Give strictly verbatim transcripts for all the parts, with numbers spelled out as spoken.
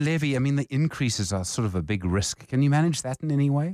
levy, I mean, the increases are sort of a big risk. Can you manage that in any way?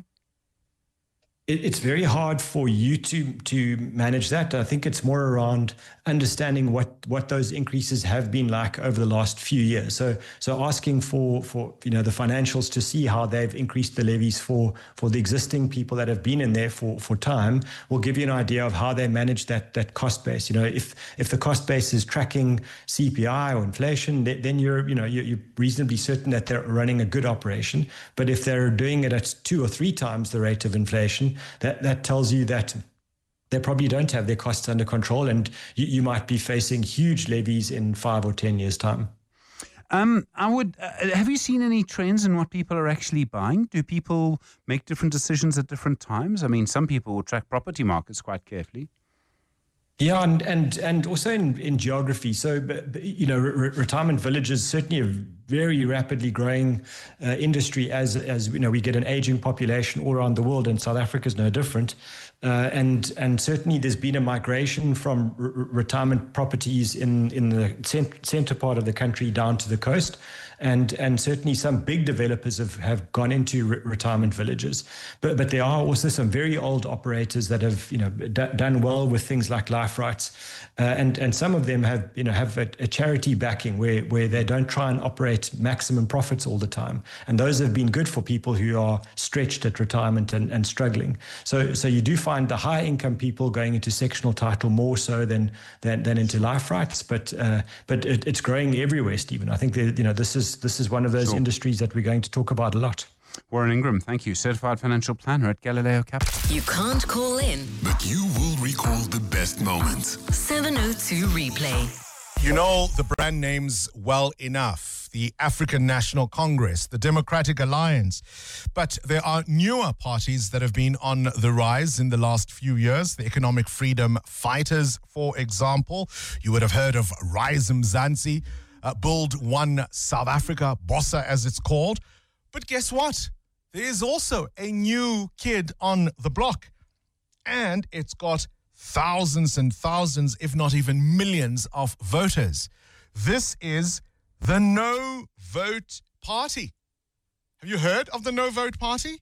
It's very hard for you to to manage that. I think it's more around understanding what what those increases have been like over the last few years. So so asking for for you know the financials to see how they've increased the levies for for the existing people that have been in there for for time will give you an idea of how they manage that that cost base. You know, if if the cost base is tracking C P I or inflation, then you're you know you're reasonably certain that they're running a good operation. But if they're doing it at two or three times the rate of inflation, That that tells you that they probably don't have their costs under control, and you, you might be facing huge levies in five or ten years' time. Um, I would. Uh, have you seen any trends in what people are actually buying? Do people make different decisions at different times? I mean, some people will track property markets quite carefully. Yeah, and and and also in, in geography. So, you know, re- retirement villages certainly a very rapidly growing uh, industry as as you know we get an aging population all around the world, and South Africa is no different. Uh, and and certainly there's been a migration from r- retirement properties in in the cent- center part of the country down to the coast. And and certainly some big developers have, have gone into re- retirement villages, but but there are also some very old operators that have you know d- done well with things like life rights, uh, and and some of them have you know have a, a charity backing where where they don't try and operate maximum profits all the time, and those have been good for people who are stretched at retirement and, and struggling. So so you do find the high income people going into sectional title more so than than, than into life rights, but uh, but it, it's growing everywhere, Stephen. I think that, you know this is. This is one of those sure. industries that we're going to talk about a lot. Warren Ingram, thank you. Certified financial planner at Galileo Capital. You can't call in, but you will recall the best moments. seven oh two Replay. You know the brand names well enough. The African National Congress, the Democratic Alliance. But there are newer parties that have been on the rise in the last few years. The Economic Freedom Fighters, for example. You would have heard of Rise Mzansi. Uh, Build One South Africa, BOSSA as it's called. But guess what? There is also a new kid on the block. And it's got thousands and thousands, if not even millions of voters. This is the No Vote Party. Have you heard of the No Vote Party?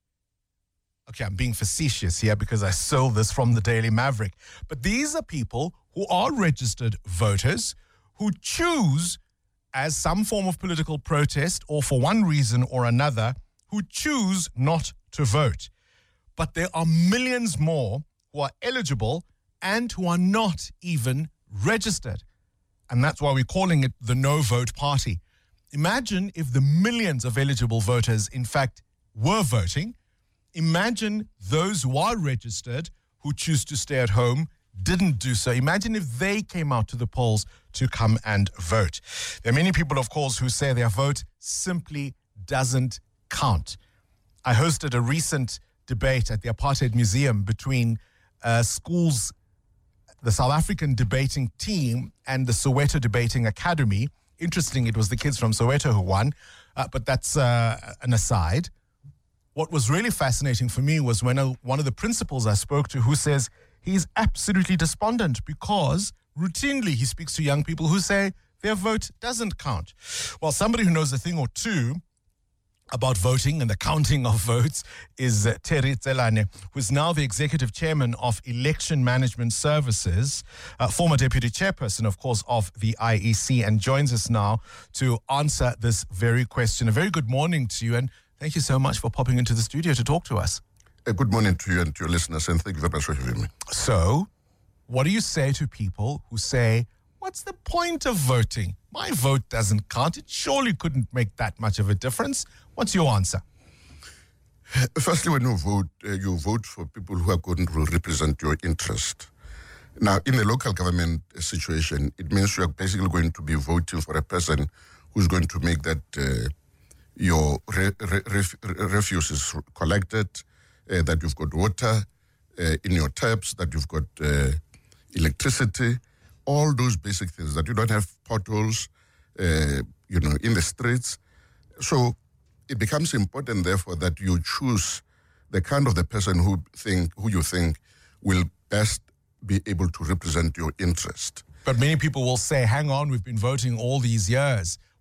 Okay, I'm being facetious here because I stole this from the Daily Maverick. But these are people who are registered voters who choose, as some form of political protest or for one reason or another, who choose not to vote. But there are millions more who are eligible and who are not even registered. And that's why we're calling it the No Vote Party. Imagine if the millions of eligible voters, in fact, were voting. Imagine those who are registered, who choose to stay at home, didn't do so. Imagine if they came out to the polls to come and vote. There are many people, of course, who say their vote simply doesn't count. I hosted a recent debate at the Apartheid Museum between uh, schools, the South African debating team and the Soweto Debating Academy. Interesting, it was the kids from Soweto who won, uh, but that's uh, an aside. What was really fascinating for me was when a, one of the principals I spoke to who says he's absolutely despondent because routinely he speaks to young people who say their vote doesn't count. Well, somebody who knows a thing or two about voting and the counting of votes is uh, Terry Tselane, who is now the executive chairman of Election Management Services, uh, former deputy chairperson, of course, of the I E C, and joins us now to answer this very question. A very good morning to you, and thank you so much for popping into the studio to talk to us. Uh, good morning to you and to your listeners, and thank you very much for having me. So, what do you say to people who say, what's the point of voting? My vote doesn't count. It surely couldn't make that much of a difference. What's your answer? Firstly, when you vote, uh, you vote for people who are going to represent your interest. Now, in the local government situation, it means you are basically going to be voting for a person who's going to make that uh, your re- re- ref- refuse is collected, uh, that you've got water uh, in your taps, that you've got uh, electricity, all those basic things, that you don't have potholes, uh, you know, in the streets. So it becomes important, therefore, that you choose the kind of the person who think who you think will best be able to represent your interest. But many people will say, hang on, we've been voting all these years.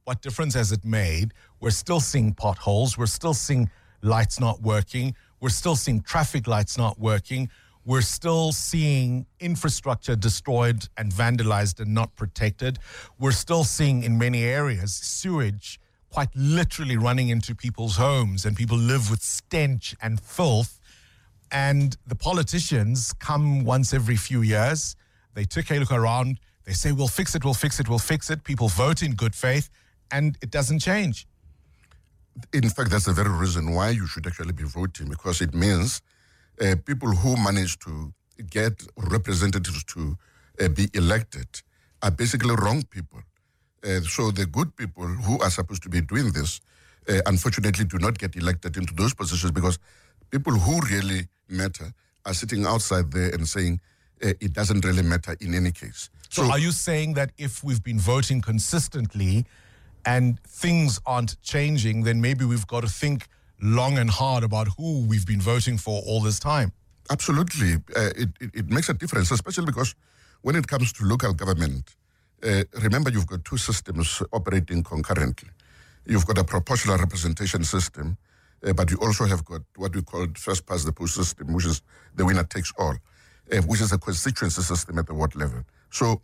what difference has it made? We're still seeing potholes. We're still seeing lights not working. We're still seeing traffic lights not working. We're still seeing infrastructure destroyed and vandalized and not protected. We're still seeing in many areas sewage quite literally running into people's homes, and people live with stench and filth. And the politicians come once every few years. They take a look around. They say, we'll fix it, we'll fix it, we'll fix it. People vote in good faith, and it doesn't change. In fact, that's the very reason why you should actually be voting, because it means uh, people who manage to get representatives to uh, be elected are basically wrong people. Uh, so the good people who are supposed to be doing this, uh, unfortunately, do not get elected into those positions, because people who really matter are sitting outside there and saying uh, it doesn't really matter in any case. So, so are you saying that if we've been voting consistently and things aren't changing, then maybe we've got to think long and hard about who we've been voting for all this time? Absolutely. Uh, it, it, it makes a difference, especially because when it comes to local government, uh, remember you've got two systems operating concurrently. You've got a proportional representation system, uh, but you also have got what we call first past the post system, which is the winner takes all, uh, which is a constituency system at the ward level. So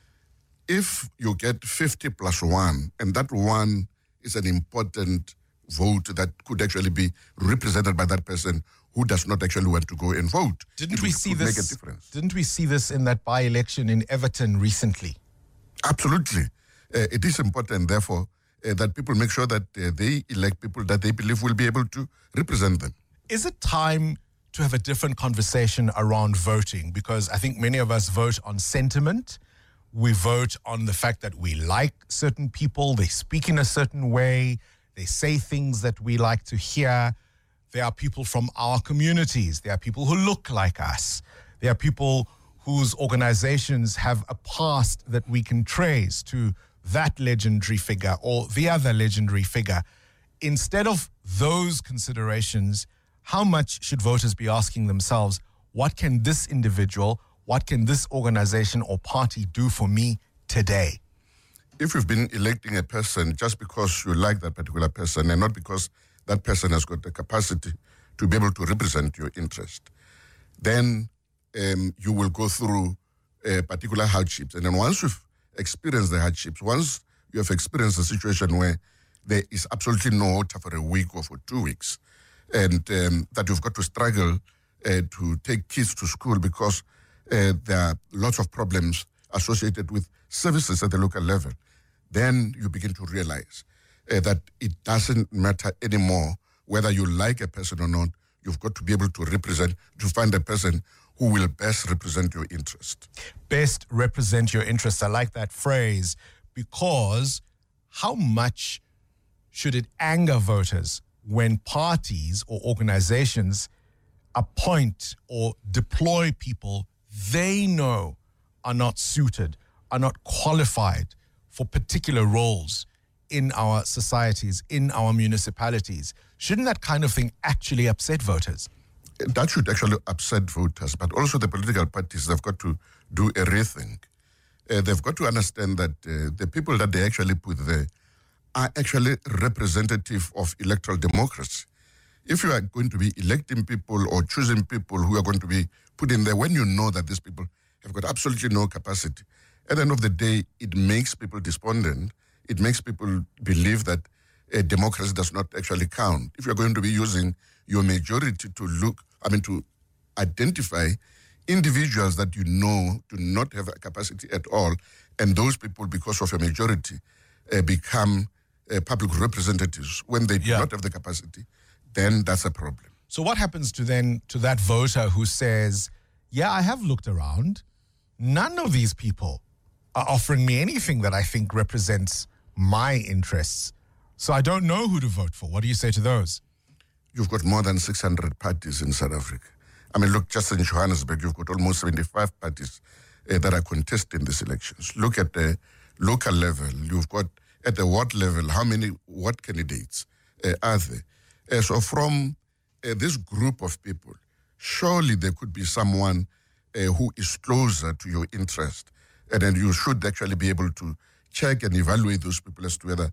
if you get fifty plus one, and that one is an important vote that could actually be represented by that person who does not actually want to go and vote. Didn't it we would, see would this? Make a difference. Didn't we see this in that by-election in Everton recently? Absolutely. Uh, it is important, therefore, uh, that people make sure that uh, they elect people that they believe will be able to represent them. Is it time to have a different conversation around voting? Because I think many of us vote on sentiment. We vote on the fact that we like certain people, they speak in a certain way, they say things that we like to hear. There are people from our communities. There are people who look like us. There are people whose organizations have a past that we can trace to that legendary figure or the other legendary figure. Instead of those considerations, how much should voters be asking themselves, what can this individual, what can this organization or party do for me today? If you've been electing a person just because you like that particular person and not because that person has got the capacity to be able to represent your interest, then um, you will go through uh, particular hardships. And then once you've experienced the hardships, once you have experienced a situation where there is absolutely no water for a week or for two weeks, and um, that you've got to struggle uh, to take kids to school because uh, there are lots of problems associated with services at the local level, then you begin to realize uh, that it doesn't matter anymore whether you like a person or not. You've got to be able to represent, to find a person who will best represent your interest. Best represent your interest. I like that phrase, because how much should it anger voters when parties or organizations appoint or deploy people they know are not suited, are not qualified for particular roles in our societies, in our municipalities? Shouldn't that kind of thing actually upset voters? That should actually upset voters, but also the political parties, they've got to do a rethink. Uh, they've got to understand that uh, the people that they actually put there are actually representative of electoral democracy. If you are going to be electing people or choosing people who are going to be put in there, when you know that these people have got absolutely no capacity, at the end of the day, it makes people despondent. It makes people believe that uh, democracy does not actually count. If you're going to be using your majority to look, I mean, to identify individuals that you know do not have a capacity at all, and those people, because of a majority, uh, become uh, public representatives when they do Yeah. not have the capacity, then that's a problem. So what happens to then to that voter who says, yeah, I have looked around. None of these people are offering me anything that I think represents my interests. So I don't know who to vote for. What do you say to those? You've got more than six hundred parties in South Africa. I mean, look, just in Johannesburg, you've got almost seventy-five parties uh, that are contesting these elections. Look at the local level. You've got, at the ward level, how many ward candidates uh, are there? Uh, so from uh, this group of people, surely there could be someone uh, who is closer to your interest. And then you should actually be able to check and evaluate those people as to whether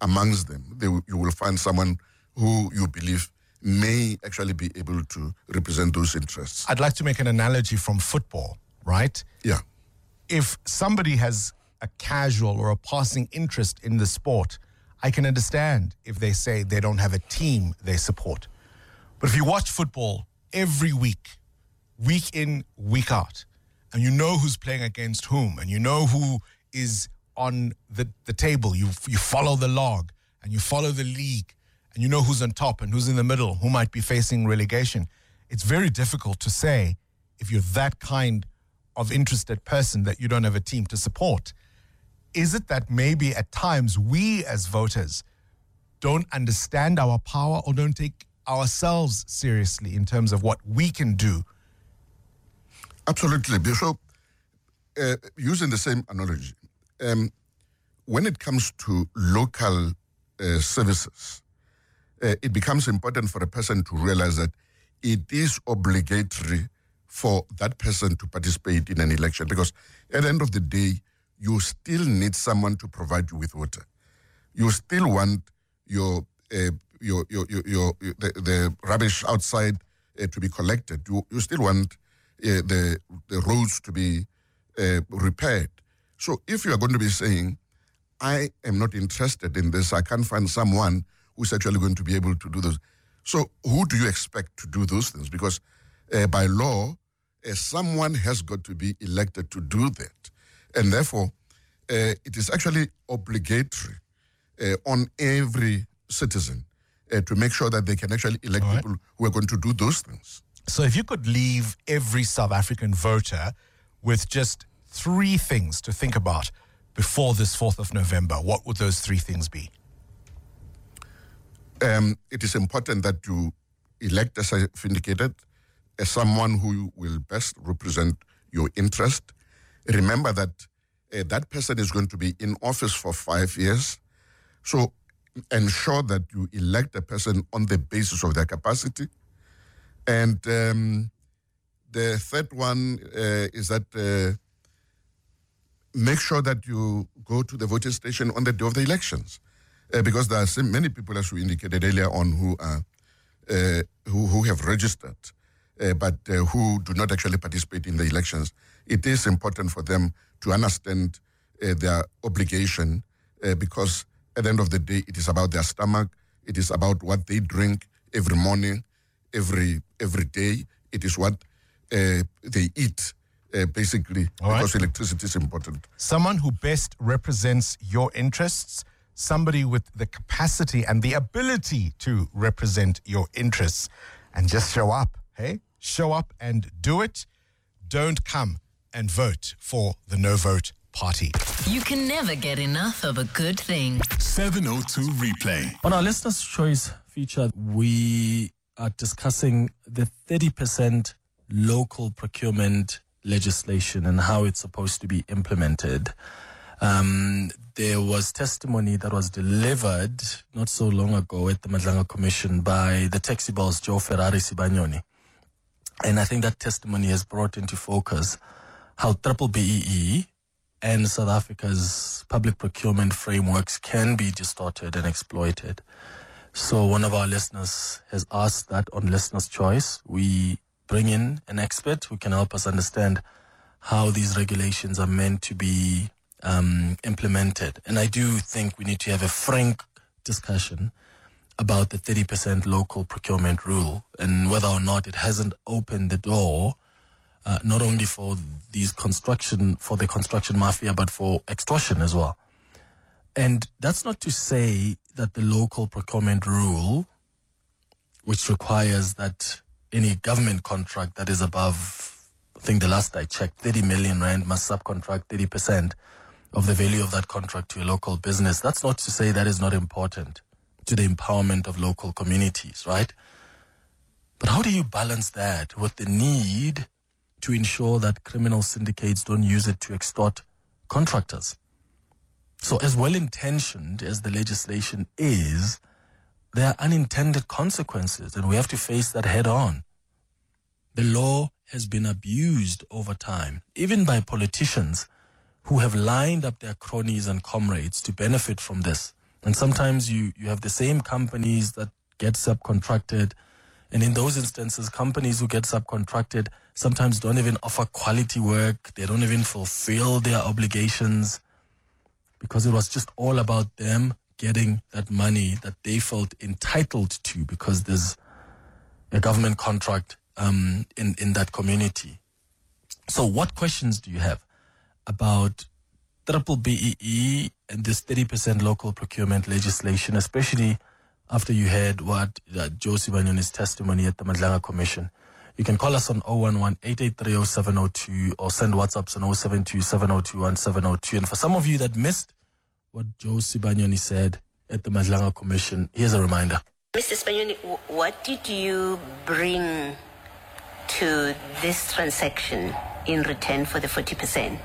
amongst them, they, you will find someone who you believe may actually be able to represent those interests. I'd like to make an analogy from football, right? Yeah. If somebody has a casual or a passing interest in the sport, I can understand if they say they don't have a team they support. But if you watch football every week, week in, week out, and you know who's playing against whom, and you know who is on the, the table, you you follow the log, and you follow the league, and you know who's on top and who's in the middle, who might be facing relegation, it's very difficult to say if you're that kind of interested person that you don't have a team to support. Is it that maybe at times we as voters don't understand our power or don't take ourselves seriously in terms of what we can do? Absolutely. So, uh, using the same analogy, um, when it comes to local uh, services, uh, it becomes important for a person to realize that it is obligatory for that person to participate in an election, because at the end of the day, you still need someone to provide you with water. You still want your uh, your, your your your the, the rubbish outside uh, to be collected. You you still want uh, the the roads to be uh, repaired. So if you are going to be saying, I am not interested in this, I can't find someone who's actually going to be able to do this. So who do you expect to do those things? Because uh, by law, uh, someone has got to be elected to do that. And therefore, uh, it is actually obligatory uh, on every citizen uh, to make sure that they can actually elect right. people who are going to do those things. So if you could leave every South African voter with just three things to think about before this fourth of November, what would those three things be? Um, it is important that you elect, as I indicated, as someone who will best represent your interest. Remember that uh, that person is going to be in office for five years. So ensure that you elect a person on the basis of their capacity. And um, the third one uh, is that uh, make sure that you go to the voting station on the day of the elections. Uh, because there are so many people, as we indicated earlier on, who are uh, who, who have registered, uh, but uh, who do not actually participate in the elections. It is important for them to understand uh, their obligation, uh, because at the end of the day, it is about their stomach. It is about what they drink every morning, every every day. It is what uh, they eat, uh, basically, All right. because electricity is important. Someone who best represents your interests, somebody with the capacity and the ability to represent your interests, and just show up, hey? Show up and do it. Don't come and vote for the No Vote Party. You can never get enough of a good thing. seven oh two Replay. On our Listener's Choice feature, we are discussing the thirty percent local procurement legislation and how it's supposed to be implemented. Um, there was testimony that was delivered not so long ago at the Madlanga Commission by the taxi boss, Joe Ferrari Sibanyoni. And I think that testimony has brought into focus how triple B E E and South Africa's public procurement frameworks can be distorted and exploited. So one of our listeners has asked that on Listener's Choice, we bring in an expert who can help us understand how these regulations are meant to be um, implemented. And I do think we need to have a frank discussion about the thirty percent local procurement rule and whether or not it hasn't opened the door uh, not only for these construction, for the construction mafia, but for extortion as well. And that's not to say that the local procurement rule, which requires that any government contract that is above, I think the last I checked, thirty million rand must subcontract thirty percent of the value of that contract to a local business. That's not to say that is not important to the empowerment of local communities, right? But how do you balance that with the need to ensure that criminal syndicates don't use it to extort contractors? So as well-intentioned as the legislation is, there are unintended consequences, and we have to face that head on. The law has been abused over time, even by politicians who have lined up their cronies and comrades to benefit from this. And sometimes you, you have the same companies that get subcontracted. And in those instances, companies who get subcontracted sometimes don't even offer quality work. They don't even fulfill their obligations because it was just all about them getting that money that they felt entitled to because there's a government contract um, in, in that community. So what questions do you have about triple B E E and this thirty percent local procurement legislation, especially after you heard what uh, Joe Sibanyoni's testimony at the Madlanga Commission? You can call us on zero one one, eight eight three, zero seven zero two or send WhatsApps on zero seven two, seven zero two, one seven zero two. And for some of you that missed what Joe Sibanyoni said at the Madlanga Commission, here's a reminder. Mister Sibanyoni, what did you bring to this transaction in return for the forty percent?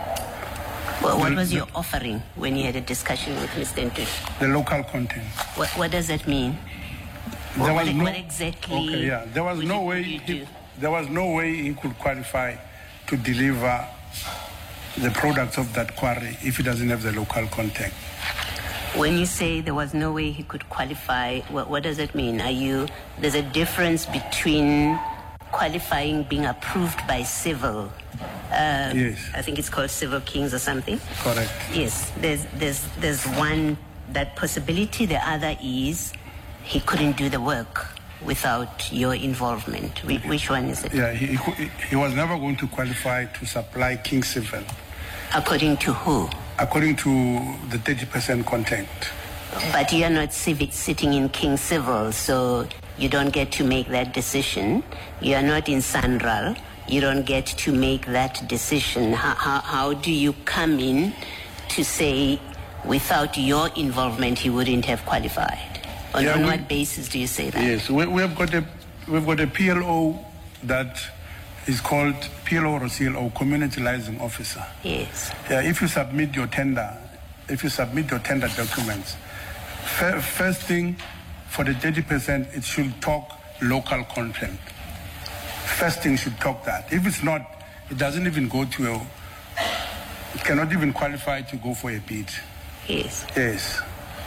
Well, what was your offering when you had a discussion with Mister Ntuli? The local content. What, what does that mean? There what, was no, what exactly? Okay, yeah. There was no you, way. He, there was no way he could qualify to deliver the products of that quarry if he doesn't have the local content. When you say there was no way he could qualify, what, what does it mean? Are you? There's a difference between qualifying being approved by civil. Uh, yes. I think it's called Civil Kings or something. Correct. Yes. There's there's there's one that possibility. The other is he couldn't do the work without your involvement. Which, which one is it? Yeah, he, he he was never going to qualify to supply King Civil. According to who? According to the thirty percent content. But you are not civic sitting in King Civil, so you don't get to make that decision. You are not in Sanral. You don't get to make that decision. How, how, how do you come in to say without your involvement he wouldn't have qualified? On, yeah, on we, what basis do you say that? Yes, we, we have got a we've got a P L O that is called P L O or C L O, Community Liaison Officer. Yes. Yeah, if you submit your tender, if you submit your tender documents, f- first thing for the thirty percent, it should talk local content. First thing should talk that. If it's not, it doesn't even go to a, it cannot even qualify to go for a bid. Yes. Yes.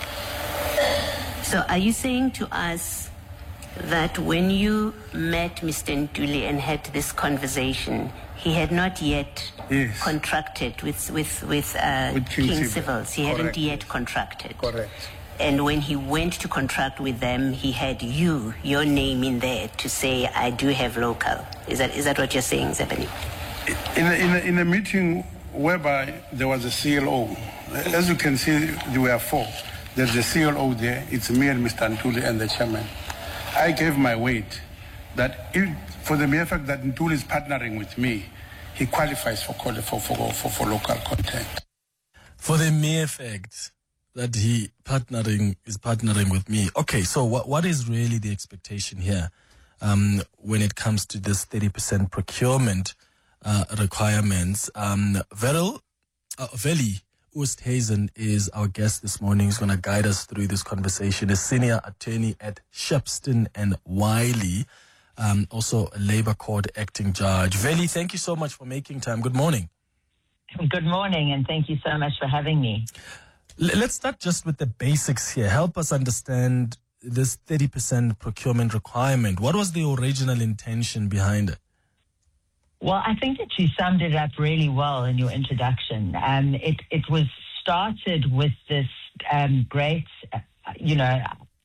So are you saying to us that when you met Mister Ntuli and had this conversation, he had not yet yes. contracted with with with, uh, with King, King Civil. Civils? He Correct. hadn't yet contracted. Correct. And when he went to contract with them, he had you, your name in there to say, I do have local. Is that is that what you're saying, Zebani? In a, in, a, in a meeting whereby there was a C L O, as you can see, there were four. There's a C L O there. It's me and Mister Ntuli and the chairman. I gave my weight that if, for the mere fact that Ntuli is partnering with me, he qualifies for, for, for, for, for local content. For the mere fact that he partnering is partnering with me. Okay, so what what is really the expectation here um, when it comes to this thirty percent procurement uh, requirements? Um, Veril, uh, Veli Oosthuizen is our guest this morning. He's going to guide us through this conversation. A senior attorney at Shepston and Wiley, um, also a Labour Court acting judge. Veli, thank you so much for making time. Good morning. Good morning, and thank you so much for having me. Let's start just with the basics here. Help us understand this thirty percent procurement requirement. What was the original intention behind it? Well, I think that you summed it up really well in your introduction. Um, it, it was started with this um, great, uh, you know,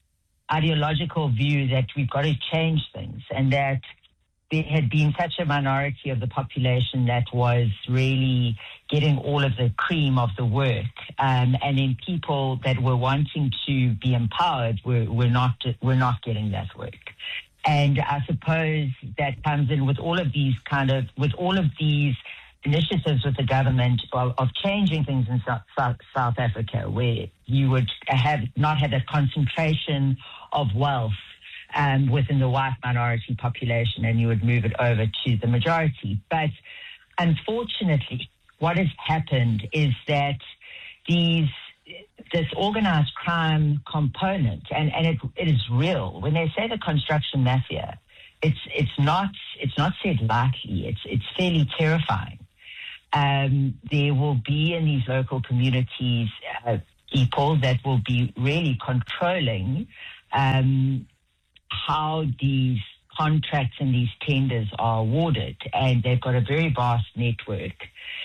ideological view that we've got to change things, and that there had been such a minority of the population that was really getting all of the cream of the work, um, and then people that were wanting to be empowered were, were not were not getting that work. And I suppose that comes in with all of these kind of with all of these initiatives with the government of, of changing things in South, South, South Africa, where you would have not have a concentration of wealth Um, within the white minority population, and you would move it over to the majority. But unfortunately, what has happened is that these this organized crime component, and, and it, it is real. When they say the construction mafia, it's it's not it's not said lightly. It's it's fairly terrifying. Um, there will be in these local communities uh, people that will be really controlling um, how these contracts and these tenders are awarded. And they've got a very vast network.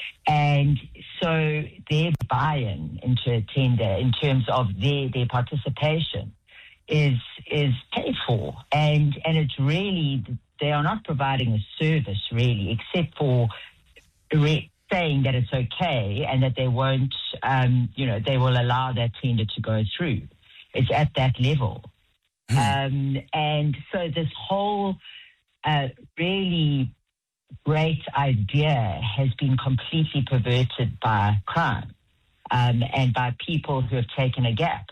And so their buy-in into a tender in terms of their, their participation is is paid for. And, and it's really, they are not providing a service really, except for re- saying that it's okay and that they won't, um, you know, they will allow that tender to go through. It's at that level. Um, and so this whole uh, really great idea has been completely perverted by crime um, and by people who have taken a gap.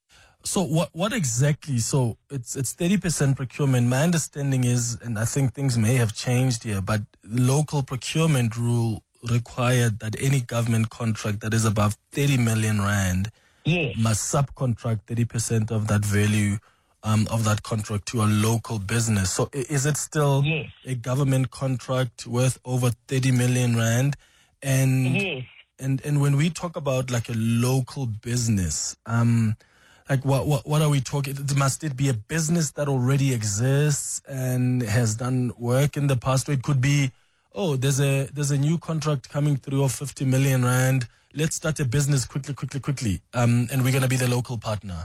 So what what exactly, so it's it's thirty percent procurement. My understanding is, and I think things may have changed here, but local procurement rule required that any government contract that is above thirty million rand yes. must subcontract thirty percent of that value um, of that contract to a local business. So is it still yes. a government contract worth over thirty million rand? And, yes. and, and when we talk about like a local business, um, like what, what what are we talking? Must it be a business that already exists and has done work in the past? Or it could be, oh, there's a there's a new contract coming through of fifty million rand. Let's start a business quickly, quickly, quickly, um, and we're going to be the local partner.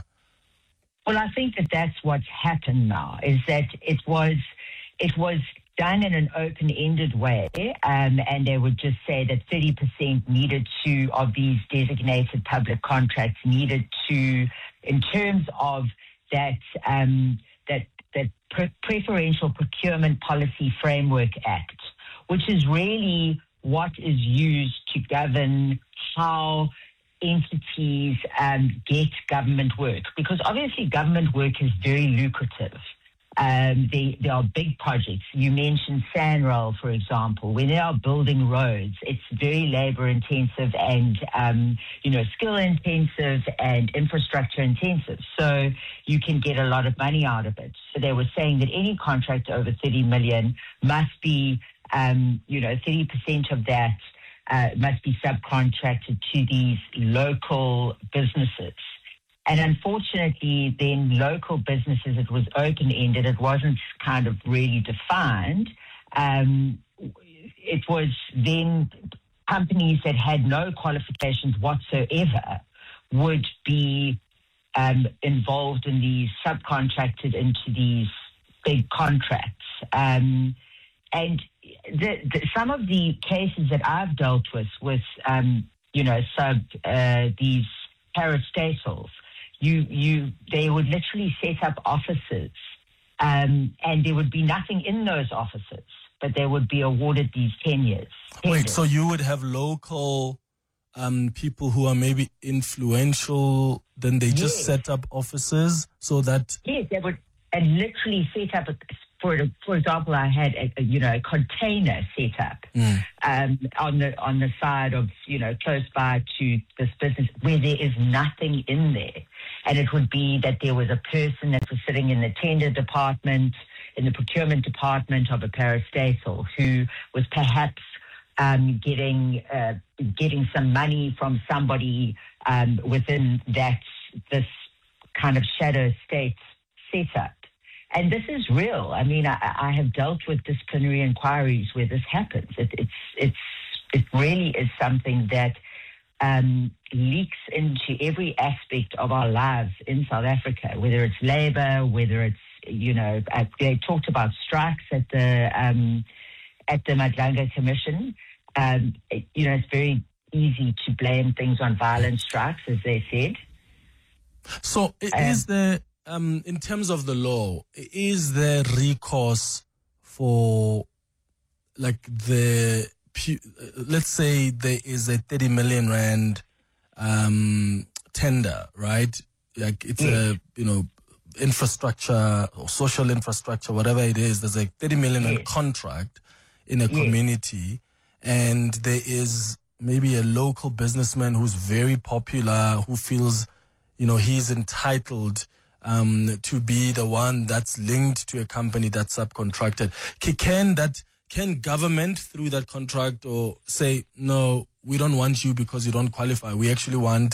Well, I think that that's what's happened now. Is that it was it was done in an open-ended way, um, and they would just say that thirty percent needed to of these designated public contracts needed to, in terms of that um, that that pre- Preferential Procurement Policy Framework Act, which is really what is used to govern how entities um, get government work. Because obviously government work is very lucrative. Um, they, there are big projects. You mentioned SANRAL, for example. When they are building roads, it's very labor intensive and, um, you know, skill intensive and infrastructure intensive. So you can get a lot of money out of it. So they were saying that any contract over thirty million must be, um, you know, thirty percent of that uh, must be subcontracted to these local businesses. And unfortunately, then local businesses, it was open-ended. It wasn't kind of really defined. Um, it was then companies that had no qualifications whatsoever would be um, involved in these, subcontracted into these big contracts. Um, and the, the, some of the cases that I've dealt with, with um, you know, sub uh, these parastatals, You, you, they would literally set up offices, um, and there would be nothing in those offices, but they would be awarded these tenures. Wait, so you would have local um, people who are maybe influential, then they just yes. set up offices so that... Yes, they would and literally set up, a, for for example, I had a, a, you know, a container set up mm. um, on the on the side of, you know, close by to this business where there is nothing in there. And it would be that there was a person that was sitting in the tender department, in the procurement department of a parastatal, who was perhaps um, getting uh, getting some money from somebody um, within that this kind of shadow state setup. And this is real. I mean, I, I have dealt with disciplinary inquiries where this happens. It, it's it's it really is something that Um, leaks into every aspect of our lives in South Africa, whether it's labor, whether it's, you know, uh, they talked about strikes at the um, at the Madlanga Commission. Um, it, you know, it's very easy to blame things on violent strikes, as they said. So is there, um, in terms of the law, is there recourse for, like, the... let's say there is a thirty million rand um, tender, right? Like it's yes. a, you know, infrastructure or social infrastructure, whatever it is. There's a thirty million yes. rand contract in a yes. community, and there is maybe a local businessman who's very popular, who feels, you know, he's entitled um, to be the one that's linked to a company that's subcontracted. Can that Can government, through that contract, or say, no, we don't want you because you don't qualify. We actually want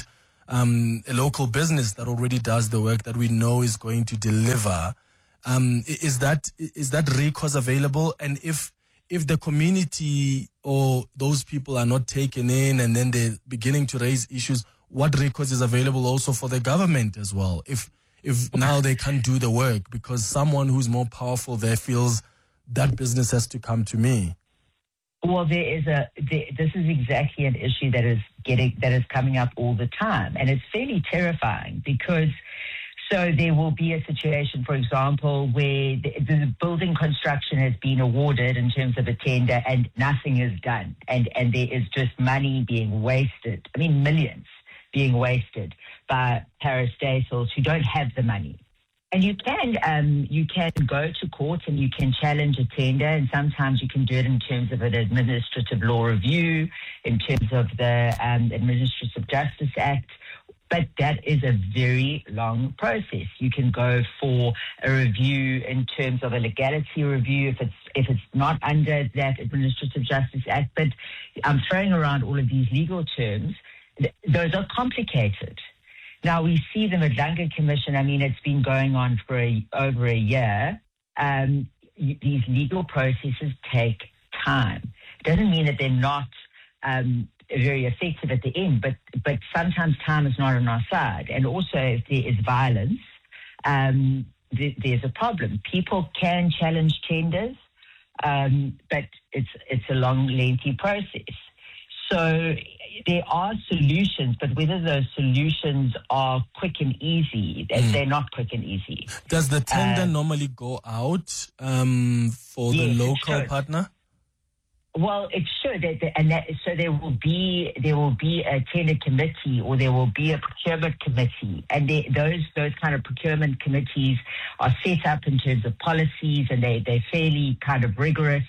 um, a local business that already does the work that we know is going to deliver. Um, i- is that is that recourse available? And if if the community or those people are not taken in and then they're beginning to raise issues, what recourse is available also for the government as well? If if now they can't do the work because someone who's more powerful there feels that business has to come to me. Well, there is a. There, this is exactly an issue that is getting that is coming up all the time, and it's fairly terrifying because. So there will be a situation, for example, where the, the building construction has been awarded in terms of a tender and nothing is done, and and there is just money being wasted. I mean, millions being wasted by parastatals who don't have the money. And you can um, you can go to court and you can challenge a tender, and sometimes you can do it in terms of an administrative law review, in terms of the um, Administrative Justice Act. But that is a very long process. You can go for a review in terms of a legality review if it's if it's not under that Administrative Justice Act. But I'm throwing around all of these legal terms. Those are complicated. Now, we see the Madlanga Commission, I mean, it's been going on for a, over a year. Um, these legal processes take time. It doesn't mean that they're not um, very effective at the end, but, but sometimes time is not on our side. And also, if there is violence, um, th- there's a problem. People can challenge tenders, um, but it's, it's a long, lengthy process. So there are solutions, but whether those solutions are quick and easy, mm. they're not quick and easy. Does the tender uh, normally go out um, for yes, the local partner? Well, it should, and that, so there will be there will be a tender committee, or there will be a procurement committee, and they, those those kind of procurement committees are set up in terms of policies, and they they're fairly kind of rigorous.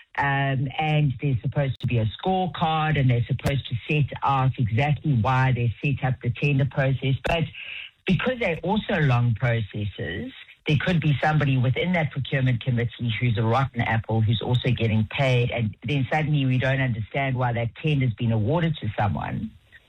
Um, and there's supposed to be a scorecard, and they're supposed to set out exactly why they set up the tender process. But because they're also long processes, there could be somebody within that procurement committee who's a rotten apple, who's also getting paid, and then suddenly we don't understand why that tender's been awarded to someone.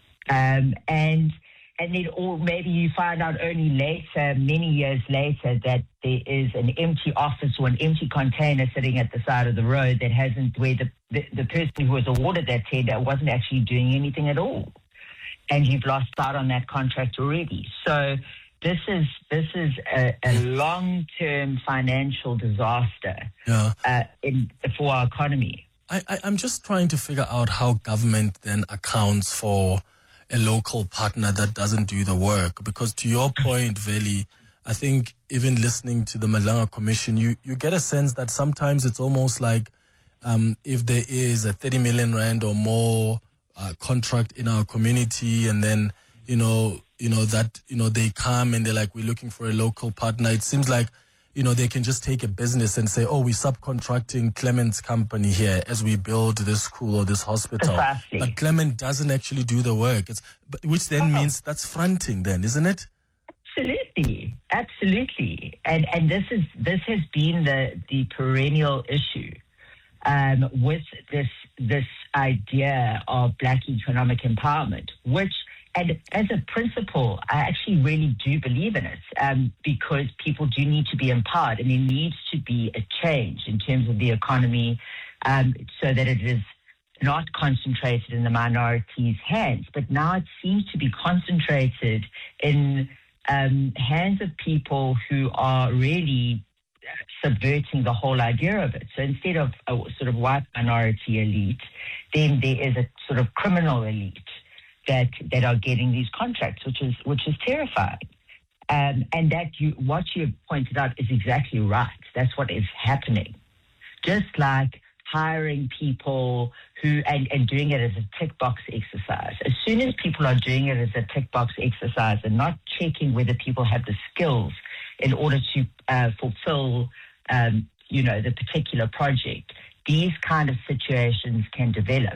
Um, and and then, or maybe you find out only later, many years later, that there is an empty office or an empty container sitting at the side of the road that hasn't, where the, the, the person who was awarded that tender wasn't actually doing anything at all. And you've lost out on that contract already. So this is this is a, a long-term financial disaster yeah. uh, in, for our economy. I, I, I'm just trying to figure out how government then accounts for a local partner that doesn't do the work. Because to your point, Veli, I think even listening to the Madlanga Commission, you, you get a sense that sometimes it's almost like um, if there is a thirty million rand or more uh, contract in our community, and then, you know, you know, that, you know, they come and they're like, we're looking for a local partner. It seems like, you know, they can just take a business and say, oh, we're subcontracting Clement's company here as we build this school or this hospital. Exactly. But Clement doesn't actually do the work. It's, but, which then oh. means that's fronting then, isn't it? Absolutely. Absolutely. And and this is this has been the, the perennial issue um, with this this idea of Black economic empowerment, which, and as a principle, I actually really do believe in it, um, because people do need to be empowered, and there needs to be a change in terms of the economy, um, so that it is not concentrated in the minorities' hands. But now it seems to be concentrated in um, hands of people who are really subverting the whole idea of it. So instead of a sort of white minority elite, then there is a sort of criminal elite that that are getting these contracts, which is which is terrifying. Um, and that you what you pointed out is exactly right. That's what is happening. Just like hiring people who and, and doing it as a tick box exercise. As soon as people are doing it as a tick box exercise and not checking whether people have the skills in order to uh, fulfill, um, you know, the particular project, these kind of situations can develop.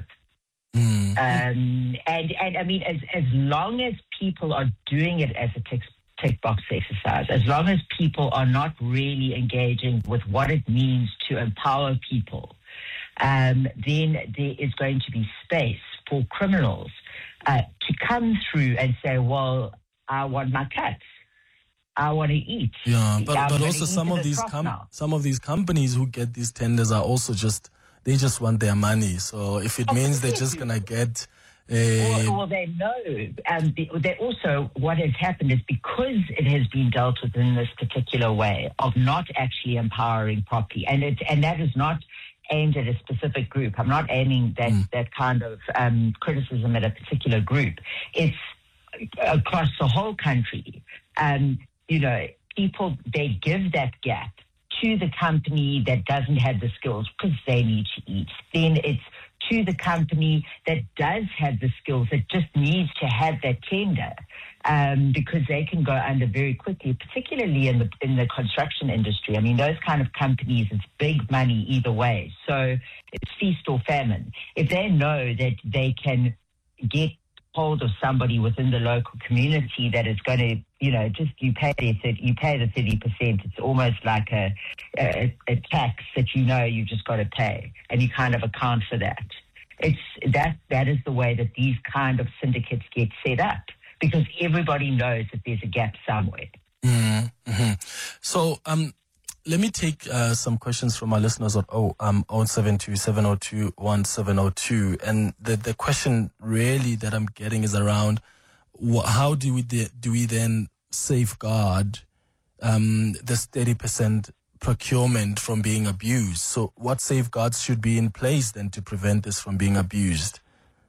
Mm. Um, and, and I mean, as, as long as people are doing it as a tick, tick box exercise, as long as people are not really engaging with what it means to empower people, um, then there is going to be space for criminals uh, to come through and say, well, I want my cuts. I want to eat. Yeah, but, I'm but gonna also eat some to of the these top com- now. some of these companies who get these tenders are also just, they just want their money. So if it means they're just going to get a... Well, well, they know. Um, they also, what has happened is because it has been dealt with in this particular way of not actually empowering properly, and it, and that is not aimed at a specific group. I'm not aiming that, mm. that kind of um, criticism at a particular group. It's across the whole country. Um, you know, people, they give that gap to the company that doesn't have the skills because they need to eat. Then it's to the company that does have the skills, that just needs to have that tender um, because they can go under very quickly, particularly in the in the construction industry. I mean, those kind of companies, it's big money either way. So it's feast or famine. If they know that they can get hold of somebody within the local community that is going to, you know, just you pay the you pay the thirty percent. It's almost like a, a a tax that you know you've just got to pay, and you kind of account for that. It's that that is the way that these kind of syndicates get set up because everybody knows that there's a gap somewhere. Mm-hmm. So, um. Let me take uh, some questions from our listeners at oh, um, oh seven two, seven oh two, one seven oh two. And the, the question really that I'm getting is around wh- how do we de- do we then safeguard um, this thirty percent procurement from being abused? So what safeguards should be in place then to prevent this from being abused?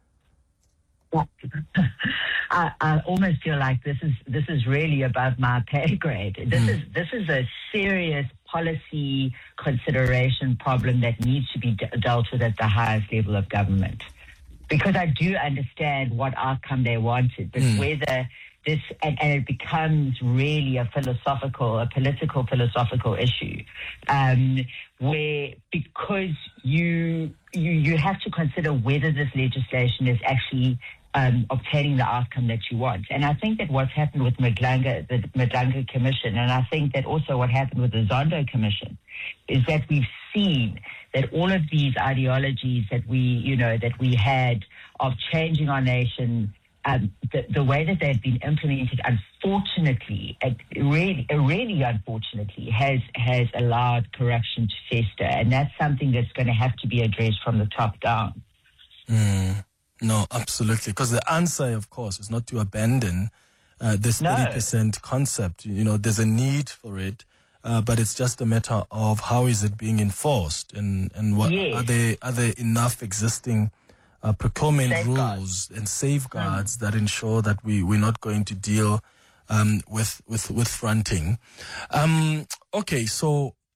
I, I almost feel like this is this is really above my pay grade. This mm. is this is a serious policy consideration problem that needs to be de- dealt with at the highest level of government. Because I do understand what outcome they wanted, but mm. whether this and, and it becomes really a philosophical, a political philosophical issue, um, where because you you you have to consider whether this legislation is actually Um, obtaining the outcome that you want. And I think that what's happened with Madlanga, the Madlanga Commission, and I think that also what happened with the Zondo Commission, is that we've seen that all of these ideologies that we, you know, that we had of changing our nation, um, the, the way that they've been implemented, unfortunately, it really, really unfortunately, has has allowed corruption to fester. And that's something that's going to have to be addressed from the top down. Mm. No, absolutely. Because the answer, of course, is not to abandon uh, this no. thirty percent concept. You know, there's a need for it, uh, but it's just a matter of how is it being enforced, and and what yes. are there are there enough existing uh, procurement safeguards. rules and safeguards mm. that ensure that we we're not going to deal um, with with with fronting. Um, okay, so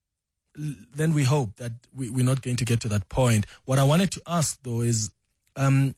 then we hope that we, we're not going to get to that point. What I wanted to ask though is. Um,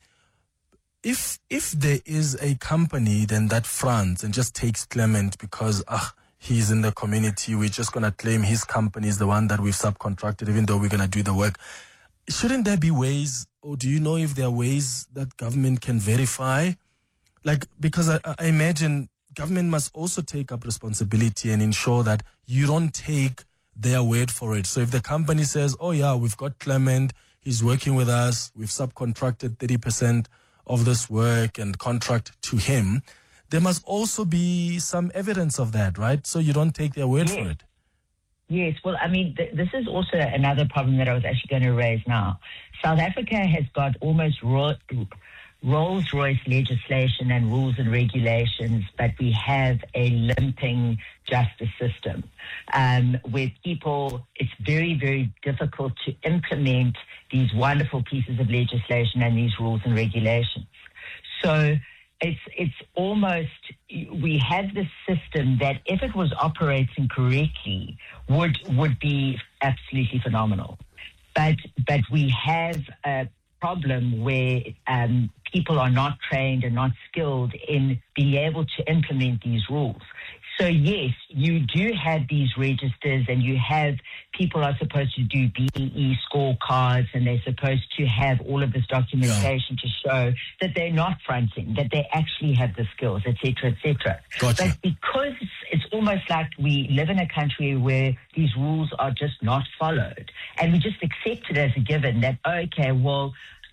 If if there is a company then that fronts and just takes Clement because ah he's in the community, we're just gonna claim his company is the one that we've subcontracted, even though we're gonna do the work. Shouldn't there be ways, or do you know if there are ways that government can verify? Like, because I, I imagine government must also take up responsibility and ensure that you don't take their word for it. So if the company says, oh yeah, we've got Clement, he's working with us, we've subcontracted thirty percent of this work and contract to him, there must also be some evidence of that, right? So you don't take their word yes. for it. Yes, well, I mean, th- this is also another problem that I was actually going to raise now. South Africa has got almost ro- Rolls-Royce legislation and rules and regulations, but we have a limping justice system um, where people, it's very, very difficult to implement these wonderful pieces of legislation and these rules and regulations. So it's it's almost, we have this system that if it was operating correctly would would be absolutely phenomenal. But but we have a problem where um, people are not trained and not skilled in being able to implement these rules. So yes, you do have these registers and you have people are supposed to do B E E scorecards and they're supposed to have all of this documentation yeah. to show that they're not fronting, that they actually have the skills, et cetera, et cetera. Gotcha. But because it's almost like we live in a country where these rules are just not followed and we just accept it as a given that, okay, well,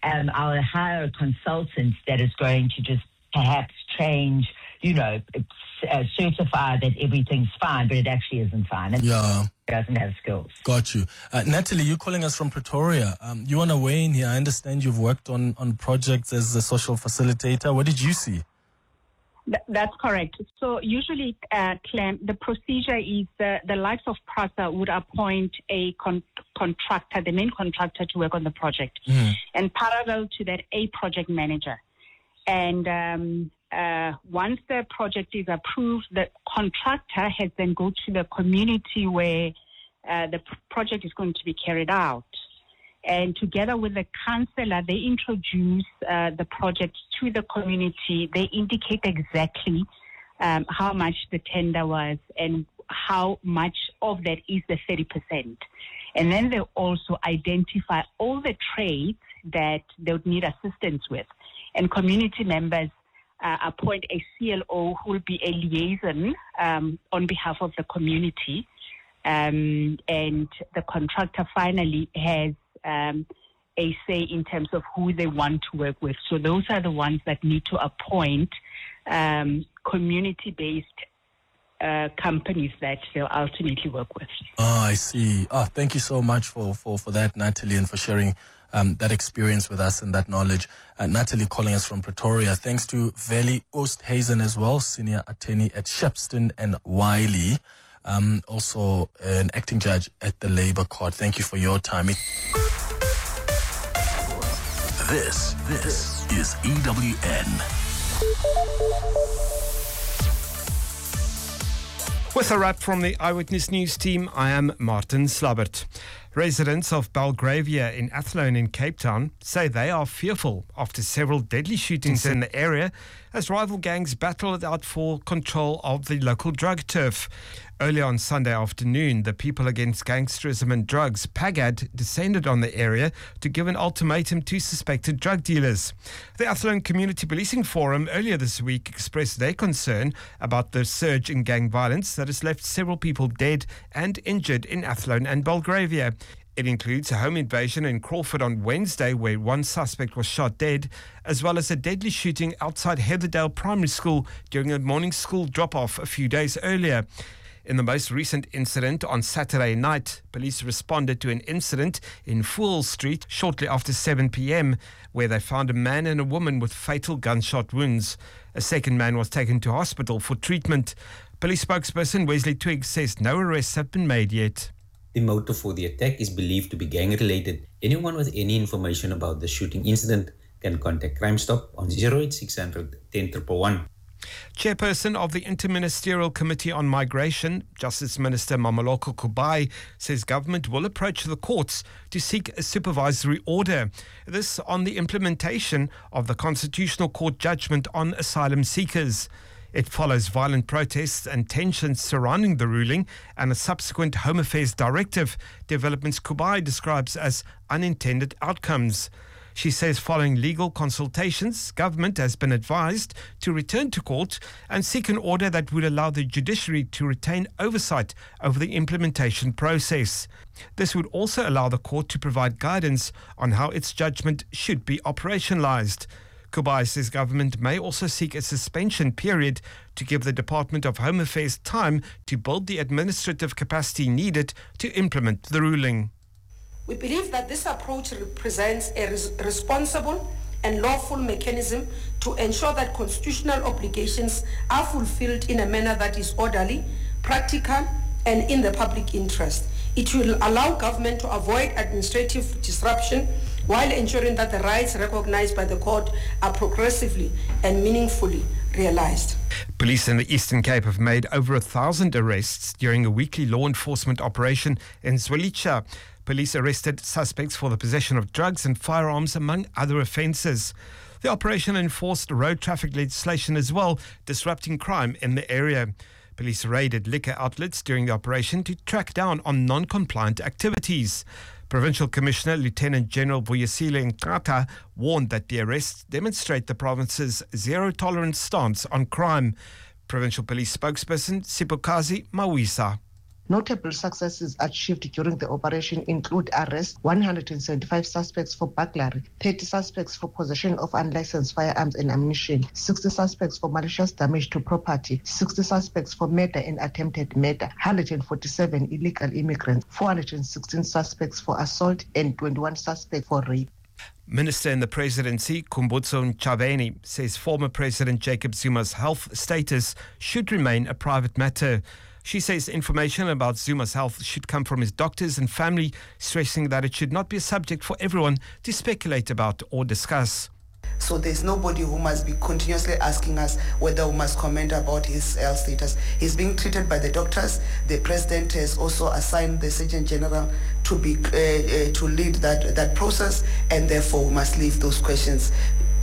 um, I'll hire a consultant that is going to just perhaps change, you know, uh, certify that everything's fine, but it actually isn't fine. It yeah. doesn't have skills. Got you. Uh, Natalie, you're calling us from Pretoria. Um, you want to weigh in here? I understand you've worked on, on projects as a social facilitator. What did you see? That's correct. So usually, uh, Clem, the procedure is the, the likes of PRASA would appoint a con- contractor, the main contractor, to work on the project. Mm. And parallel to that, a project manager. And um, uh, once the project is approved, the contractor has then go to the community where uh, the p- project is going to be carried out. And together with the councillor, they introduce uh, the project to the community. They indicate exactly um, how much the tender was and how much of that is the thirty percent. And then they also identify all the trades that they would need assistance with. And community members uh, appoint a C L O who will be a liaison um, on behalf of the community. Um, and the contractor finally has Um, a say in terms of who they want to work with. So those are the ones that need to appoint um, community-based uh, companies that they'll ultimately work with. Oh, I see. Oh, thank you so much for, for, for that, Natalie, and for sharing um, that experience with us and that knowledge. Uh, Natalie calling us from Pretoria. Thanks to Veli Oosthuizen as well, senior attorney at Shepstone and Wiley. Um, also an acting judge at the Labour Court. Thank you for your time. This, this is E W N. With a wrap from the Eyewitness News team, I am Martin Slabbert. Residents of Belgravia in Athlone in Cape Town say they are fearful after several deadly shootings in the area as rival gangs battle it out for control of the local drug turf. Early on Sunday afternoon, the People Against Gangsterism and Drugs, PAGAD, descended on the area to give an ultimatum to suspected drug dealers. The Athlone Community Policing Forum earlier this week expressed their concern about the surge in gang violence that has left several people dead and injured in Athlone and Belgravia. It includes a home invasion in Crawford on Wednesday where one suspect was shot dead, as well as a deadly shooting outside Heatherdale Primary School during a morning school drop-off a few days earlier. In the most recent incident on Saturday night, police responded to an incident in Fool Street shortly after seven p.m. where they found a man and a woman with fatal gunshot wounds. A second man was taken to hospital for treatment. Police spokesperson Wesley Twiggs says no arrests have been made yet. The motive for the attack is believed to be gang-related. Anyone with any information about the shooting incident can contact Crime Stop on zero eight six hundred ten one one one. Chairperson of the Interministerial Committee on Migration, Justice Minister Mameloko Kubai, says government will approach the courts to seek a supervisory order. This on the implementation of the Constitutional Court judgment on asylum seekers. It follows violent protests and tensions surrounding the ruling and a subsequent Home Affairs directive, developments Kubai describes as unintended outcomes. She says following legal consultations, government has been advised to return to court and seek an order that would allow the judiciary to retain oversight over the implementation process. This would also allow the court to provide guidance on how its judgment should be operationalized. Kubai says government may also seek a suspension period to give the Department of Home Affairs time to build the administrative capacity needed to implement the ruling. We believe that this approach represents a res- responsible and lawful mechanism to ensure that constitutional obligations are fulfilled in a manner that is orderly, practical, and in the public interest. It will allow government to avoid administrative disruption while ensuring that the rights recognized by the court are progressively and meaningfully realized. Police in the Eastern Cape have made over a thousand arrests during a weekly law enforcement operation in Zwelitsha. Police arrested suspects for the possession of drugs and firearms, among other offences. The operation enforced road traffic legislation as well, disrupting crime in the area. Police raided liquor outlets during the operation to track down on non-compliant activities. Provincial Commissioner Lieutenant General Vuyisile Nkata warned that the arrests demonstrate the province's zero-tolerance stance on crime. Provincial Police spokesperson Sipokazi Mawisa. Notable successes achieved during the operation include arrest one hundred seventy-five suspects for burglary, thirty suspects for possession of unlicensed firearms and ammunition, sixty suspects for malicious damage to property, sixty suspects for murder and attempted murder, one hundred forty-seven illegal immigrants, four hundred sixteen suspects for assault, and twenty-one suspects for rape. Minister in the presidency, Khumbudzo Ntshavheni, says former President Jacob Zuma's health status should remain a private matter. She says information about Zuma's health should come from his doctors and family, stressing that it should not be a subject for everyone to speculate about or discuss. So there's nobody who must be continuously asking us whether we must comment about his health status. He's being treated by the doctors. The president has also assigned the Surgeon General to be uh, uh, to lead that that process, and therefore we must leave those questions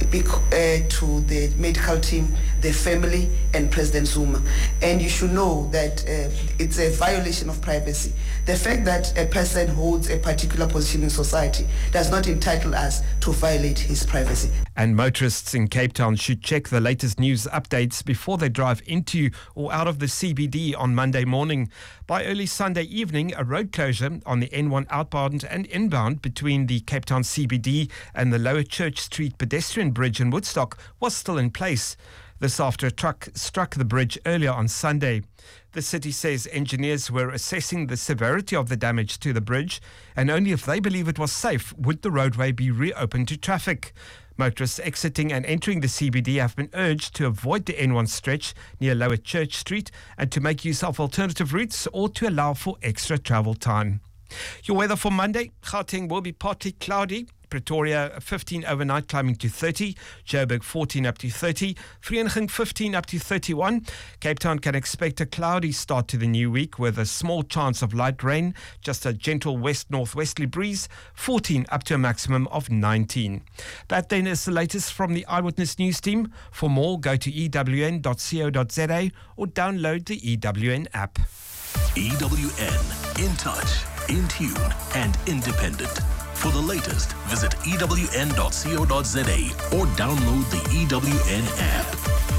Uh, to the medical team, the family, and President Zuma. And you should know that uh, it's a violation of privacy. The fact that a person holds a particular position in society does not entitle us to violate his privacy. And motorists in Cape Town should check the latest news updates before they drive into or out of the C B D on Monday morning. By early Sunday evening, a road closure on the N one outbound and inbound between the Cape Town C B D and the Lower Church Street pedestrian bridge in Woodstock was still in place. This after a truck struck the bridge earlier on Sunday. The city says engineers were assessing the severity of the damage to the bridge, and only if they believe it was safe would the roadway be reopened to traffic. Motorists exiting and entering the C B D have been urged to avoid the N one stretch near Lower Church Street and to make use of alternative routes or to allow for extra travel time. Your weather for Monday: Gauteng will be partly cloudy. Pretoria fifteen overnight, climbing to thirty. Joburg fourteen up to thirty. Vereeniging fifteen up to thirty-one. Cape Town can expect a cloudy start to the new week with a small chance of light rain, just a gentle west-northwesterly breeze, fourteen up to a maximum of nineteen. That then is the latest from the Eyewitness News team. For more, go to e w n dot co dot z a or download the E W N app. E W N, in touch, in tune, and independent. For the latest, visit e w n dot co dot z a or download the E W N app.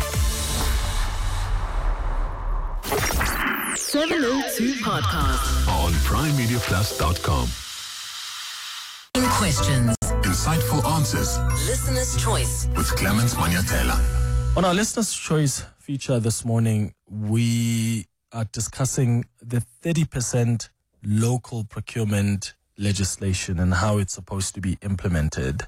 seven oh two Podcast On prime media plus dot com. Questions. Insightful answers. Listener's Choice. With Clemens Manyatela. On our Listener's Choice feature this morning, we are discussing the thirty percent local procurement legislation and how it's supposed to be implemented.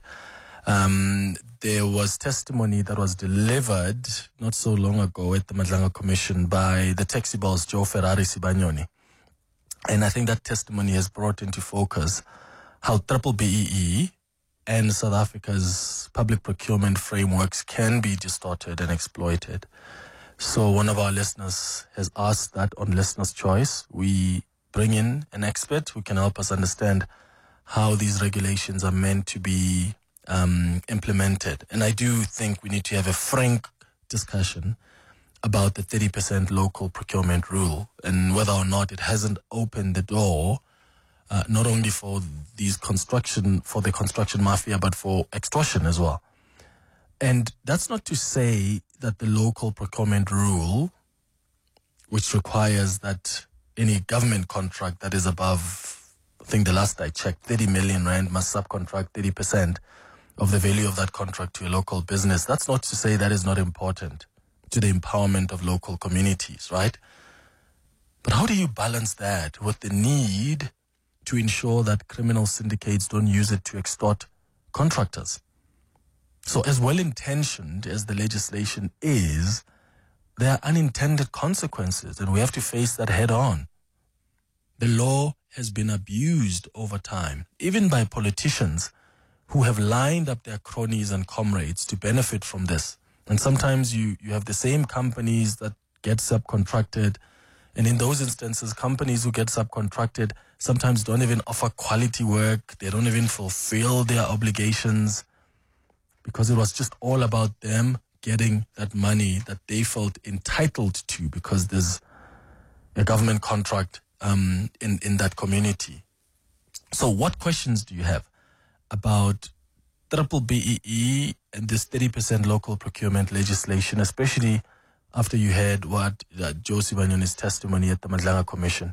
Um, there was testimony that was delivered not so long ago at the Madlanga Commission by the taxi boss, Joe Ferrari Sibanyoni. And I think that testimony has brought into focus how triple B E E and South Africa's public procurement frameworks can be distorted and exploited. So one of our listeners has asked that on Listener's Choice. We bring in an expert who can help us understand how these regulations are meant to be um, implemented. And I do think we need to have a frank discussion about the thirty percent local procurement rule and whether or not it hasn't opened the door uh, not only for these construction, for the construction mafia, but for extortion as well. And that's not to say that the local procurement rule, which requires that any government contract that is above, I think the last I checked, thirty million rand must subcontract thirty percent of the value of that contract to a local business. That's not to say that is not important to the empowerment of local communities, right? But how do you balance that with the need to ensure that criminal syndicates don't use it to extort contractors? So as well-intentioned as the legislation is, there are unintended consequences, and we have to face that head on. The law has been abused over time, even by politicians who have lined up their cronies and comrades to benefit from this. And sometimes you, you have the same companies that get subcontracted, and in those instances, companies who get subcontracted sometimes don't even offer quality work, they don't even fulfill their obligations, because it was just all about them getting that money that they felt entitled to because there's a government contract um, in, in that community. So what questions do you have about triple B E E and this thirty percent local procurement legislation, especially after you heard what uh, Joe Sibanyoni's testimony at the Madlanga Commission?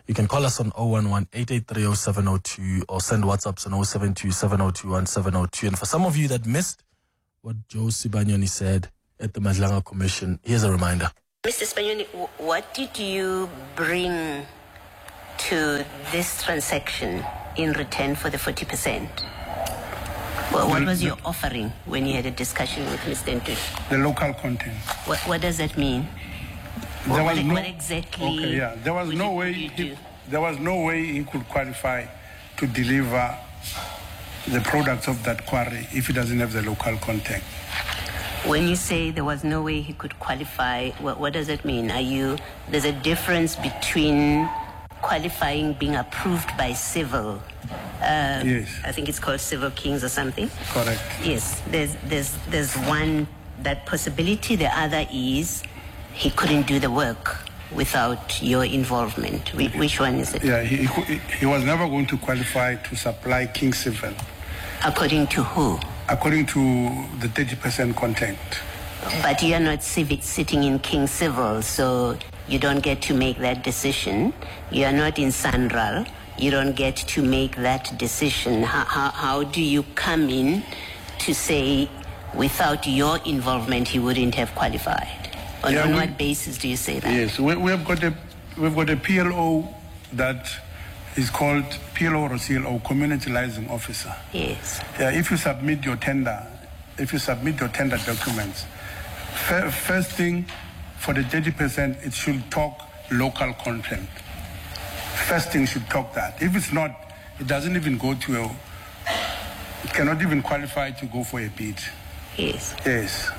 You can call us on zero one one, eight eight three, zero seven zero two or send WhatsApps on zero seven two, seven zero two, one seven zero two. And for some of you that missed what Joe Sibanyoni said at the Madlanga Commission, here's a reminder. Mister Sibanyoni, what did you bring to this transaction in return for the forty percent? Well, what was your offering when you had a discussion with Mister Ntuli? The local content. What, what does that mean? There what, was no, what exactly? Okay, yeah. There was no way. He, there was no way he could qualify to deliver the products of that quarry if he doesn't have the local content. When you say there was no way he could qualify, what, what does it mean? Are you? There's a difference between qualifying, being approved by civil. Uh, yes. I think it's called Civil Kings or something. Correct. Yes. There's there's there's one that possibility. The other is he couldn't do the work without your involvement. Which one is it? Yeah, he, he, he was never going to qualify to supply King Civil. According to who? According to the thirty percent content. But you're not civic sitting in King Civil, so you don't get to make that decision. You're not in Sanral. You don't get to make that decision. How, how, how do you come in to say without your involvement he wouldn't have qualified? On, yeah, on we, what basis do you say that? Yes, we, we've got a we've got a P L O that is called P L O or C L O, Community Liaison Officer. Yes. Yeah, if you submit your tender, if you submit your tender documents, f- first thing for the thirty percent, it should talk local content. First thing should talk that. If it's not, it doesn't even go to a. It cannot even qualify to go for a bid. Yes. Yes.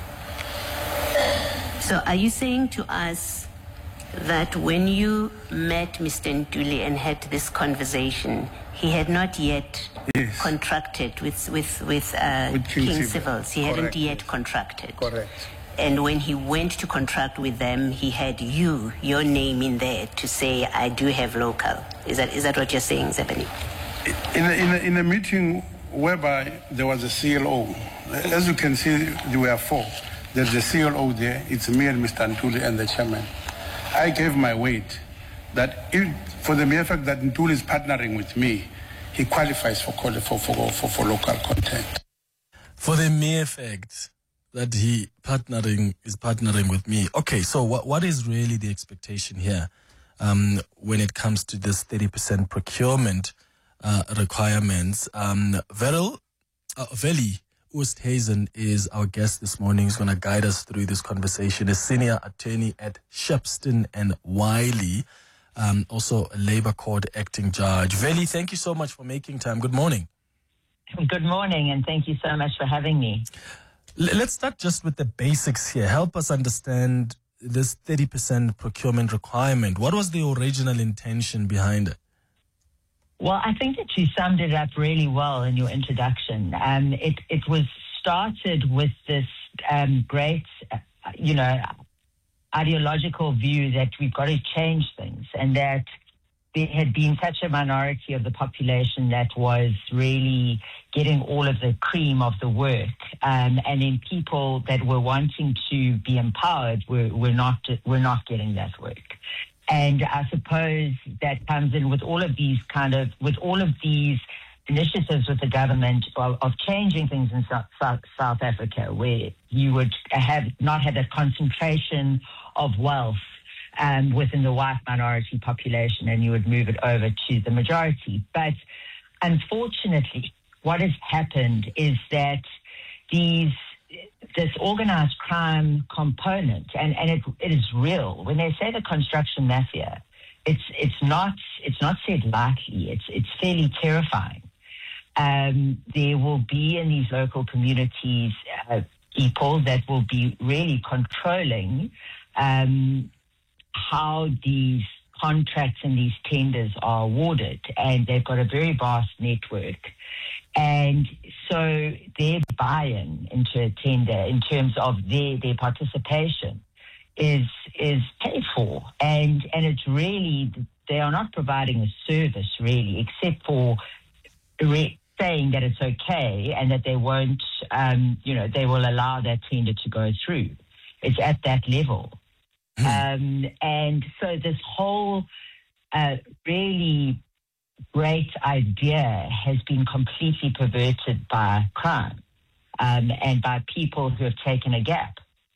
So are you saying to us that when you met Mister Ntuli and had this conversation, he had not yet yes. contracted with with with, uh, with King, King Civils. Civils? He Correct. hadn't yet contracted. Correct. And when he went to contract with them, he had you, your name in there to say, I do have local. Is that is that what you're saying, Zebani? In a, in, a, in a meeting whereby there was a C L O, as you can see, there were four. There's a C L O there. It's me and Mister Ntuli and the chairman. I gave my weight that if, for the mere fact that Ntuli is partnering with me, he qualifies for, for, for, for, for local content. For the mere fact that he partnering is partnering with me. Okay, so what what is really the expectation here um, when it comes to this thirty percent procurement uh, requirements? Um, Veril, uh, Veli Oosthuizen is our guest this morning. He's going to guide us through this conversation. A senior attorney at Shepston and Wiley, um, also a Labour Court acting judge. Veli, thank you so much for making time. Good morning. Good morning, and thank you so much for having me. Let's start just with the basics here. Help us understand this thirty percent procurement requirement. What was the original intention behind it? Well, I think that you summed it up really well in your introduction. Um, it, it was started with this um, great, uh, you know, ideological view that we've got to change things, and that there had been such a minority of the population that was really getting all of the cream of the work, um, and then people that were wanting to be empowered were, were not were not getting that work. And I suppose that comes in with all of these kind of with all of these initiatives with the government of, of changing things in South, South, South Africa, where you would have not have that concentration of wealth Um, within the white minority population, and you would move it over to the majority. But unfortunately, what has happened is that these this organized crime component, and, and it, it is real. When they say the construction mafia, it's it's not it's not said lightly. It's it's fairly terrifying. Um, there will be in these local communities uh, people that will be really controlling Um, how these contracts and these tenders are awarded, and they've got a very vast network. And so their buy-in into a tender in terms of their, their participation is is paid for. And, and it's really, they are not providing a service really, except for re- saying that it's okay and that they won't, um, you know, they will allow that tender to go through. It's at that level. Um, and so this whole uh, really great idea has been completely perverted by crime um, and by people who have taken a gap.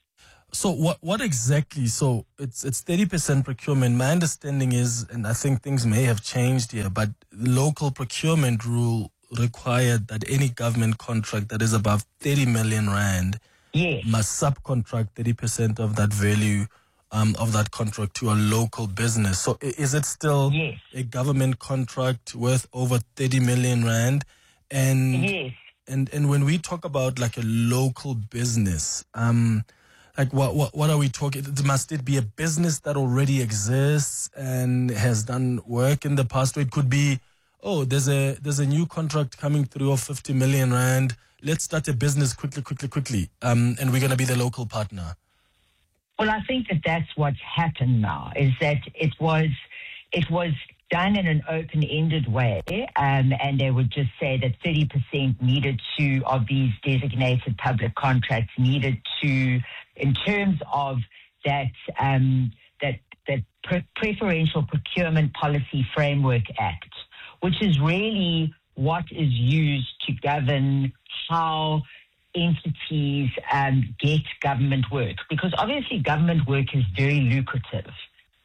So what what exactly? So it's it's thirty percent procurement. My understanding is, and I think things may have changed here, but local procurement rule required that any government contract that is above thirty million rand yes. must subcontract thirty percent of that value um, of that contract to a local business. So is it still yes. a government contract worth over thirty million rand? And yes. and and when we talk about like a local business, um, like what what what are we talking? Must it be a business that already exists and has done work in the past? Or it could be, oh, there's a there's a new contract coming through of fifty million rand. Let's start a business quickly, quickly, quickly, um, and we're going to be the local partner. Well, I think that that's what's happened now, is that it was it was done in an open-ended way, um, and they would just say that thirty percent needed to, of these designated public contracts needed to, in terms of that um, that that pre- Preferential Procurement Policy Framework Act, which is really what is used to govern how entities um, get government work, because obviously government work is very lucrative.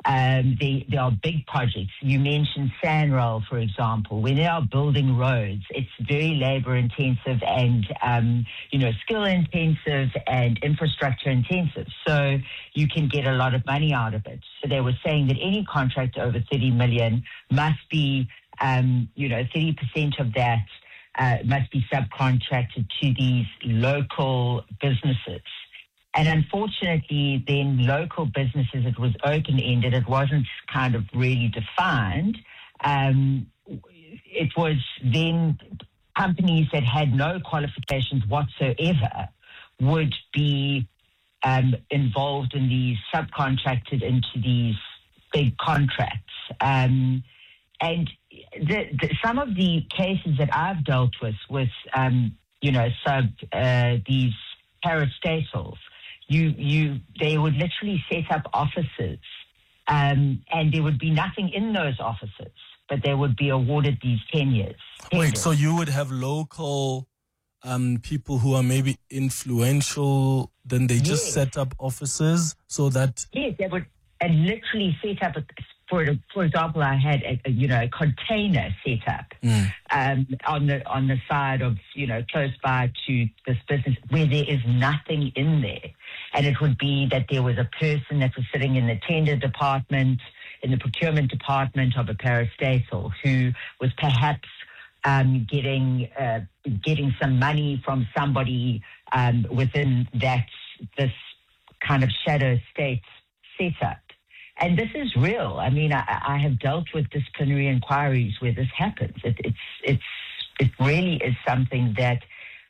Um, they, there are big projects. You mentioned SANRAL, for example. When they are building roads, it's very labor intensive and, um, you know, skill intensive and infrastructure intensive. So you can get a lot of money out of it. So they were saying that any contract over thirty million must be, um, you know, thirty percent of that uh, must be subcontracted to these local businesses. And unfortunately, then local businesses, it was open-ended. It wasn't kind of really defined. Um, it was then companies that had no qualifications whatsoever would be um, involved in these, subcontracted into these big contracts. Um, and the, the, some of the cases that I've dealt with, with um, you know, sub uh, these parastatals, You, you, they would literally set up offices, um, and there would be nothing in those offices, but they would be awarded these tenures. tenures. Wait, so you would have local um, people who are maybe influential, then they just yes. set up offices so that... Yes, they would and literally set up, a, for for example, I had a, a you know a container set up mm. um, on the on the side of, you know, close by to this business where there is nothing in there. And it would be that there was a person that was sitting in the tender department, in the procurement department of a parastatal, who was perhaps um, getting uh, getting some money from somebody um, within that this kind of shadow state setup. And this is real. I mean, I, I have dealt with disciplinary inquiries where this happens. It, it's it's it really is something that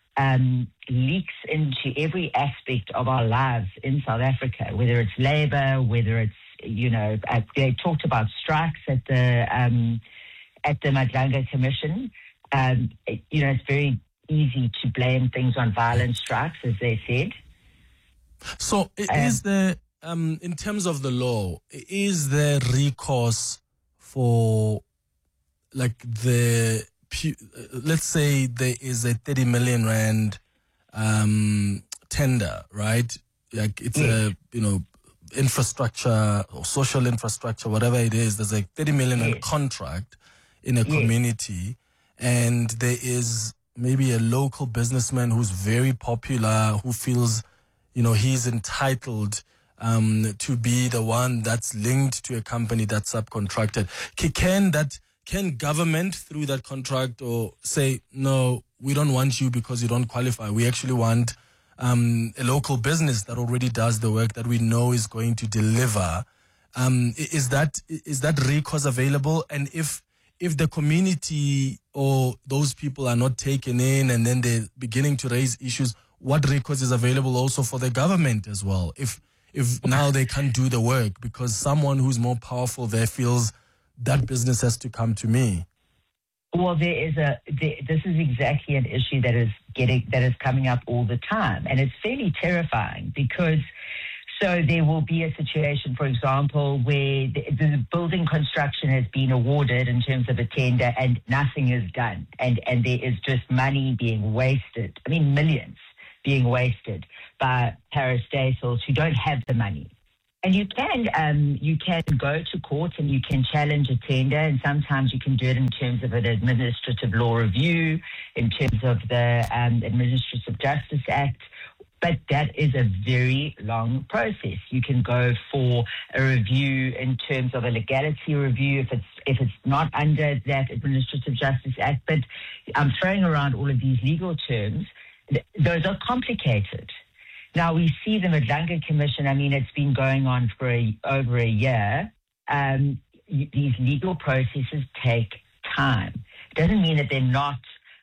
Um, leaks into every aspect of our lives in South Africa, whether it's labor, whether it's, you know, uh, they talked about strikes at the um, at the Madlanga Commission. Um, it, you know, it's very easy to blame things on violent strikes, as they said. So is there, um, in terms of the law, is there recourse for, like, the... let's say there is a thirty million rand um, tender, right? Like it's yes. a, you know, infrastructure or social infrastructure, whatever it is. There's a thirty million rand yes. contract in a yes. community, and there is maybe a local businessman who's very popular, who feels, you know, he's entitled um, to be the one that's linked to a company that's subcontracted. Can that Can government, through that contract, or say, no, we don't want you because you don't qualify. We actually want um, a local business that already does the work that we know is going to deliver. Um, is that is that recourse available? And if if the community or those people are not taken in and then they're beginning to raise issues, what recourse is available also for the government as well? If if now they can't do the work because someone who's more powerful there feels that business has to come to me. Well, there is a. There, this is exactly an issue that is getting that is coming up all the time, and it's fairly terrifying because So there will be a situation, for example, where the, the building construction has been awarded in terms of a tender and nothing is done. And, and there is just money being wasted. I mean, millions being wasted by parastatals who don't have the money. And you can um, you can go to court and you can challenge a tender, and sometimes you can do it in terms of an administrative law review, in terms of the um, Administrative Justice Act. But that is a very long process. You can go for a review in terms of a legality review if it's if it's not under that Administrative Justice Act. But I'm throwing around all of these legal terms. Those are complicated. Now, we see the Madlanga Commission, I mean, it's been going on for a, over a year. Um, these legal processes take time. It doesn't mean that they're not